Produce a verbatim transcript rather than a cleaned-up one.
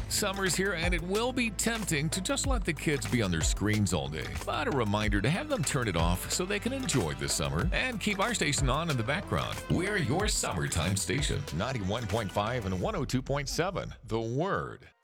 Summer's here and it will be tempting to just let the kids be on their screens all day. But a reminder to have them turn it off so they can enjoy the summer and keep our station on in the background. We're your summertime station, ninety-one point five and one oh two point seven. The Word.